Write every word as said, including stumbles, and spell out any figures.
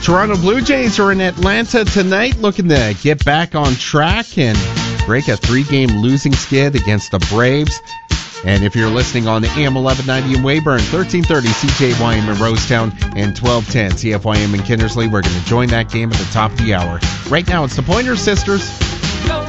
Toronto Blue Jays are in Atlanta tonight, looking to get back on track and break a three-game losing skid against the Braves. And if you're listening on the A M eleven ninety in Weyburn, thirteen thirty C J Y M in Rosetown, and twelve ten C F Y M in Kindersley, we're going to join that game at the top of the hour. Right now, it's the Pointer Sisters. Don't